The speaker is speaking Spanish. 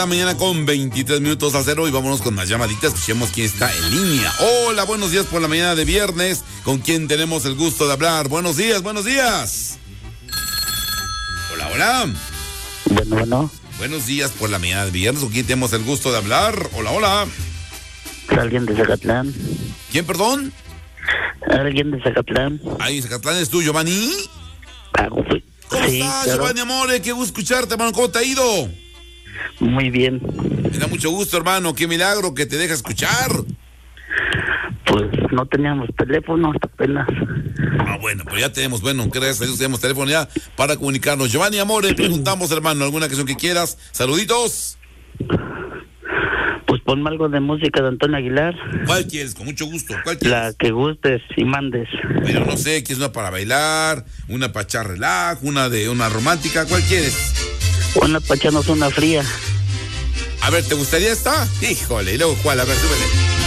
La mañana con 23 minutos al 0 y vámonos con más llamaditas. Escuchemos quién está en línea. Hola, buenos días por la mañana de viernes. ¿Con quién tenemos el gusto de hablar? Buenos días, buenos días. Hola, hola. Bueno. Buenos días por la mañana de viernes. ¿Con quién tenemos el gusto de hablar? Hola, hola. Alguien de Zacatlán. ¿Quién, perdón? Alguien de Zacatlán. Ahí, Zacatlán, ¿es tú, Giovanni? ¿Cómo sí, estás, claro. Giovanni, amore? Qué gusto escucharte, hermano. ¿Cómo te ha ido? Muy bien. Me da mucho gusto, hermano. Qué milagro que te deja escuchar. Pues no teníamos teléfono hasta apenas. Bueno, pues ya tenemos, gracias a Dios tenemos teléfono ya para comunicarnos. Giovanni, amore, preguntamos, hermano, ¿alguna canción que quieras? Saluditos. Pues ponme algo de música de Antonio Aguilar. ¿Cuál quieres? Con mucho gusto. ¿Cuál quieres? La que gustes y mandes. Pero no sé, ¿quieres una para bailar? ¿Una para echar relajo? ¿Una romántica? ¿Cuál quieres? Una para echarnos una fría. A ver, ¿te gustaría esta? Híjole, ¿y luego cuál? A ver, súbele.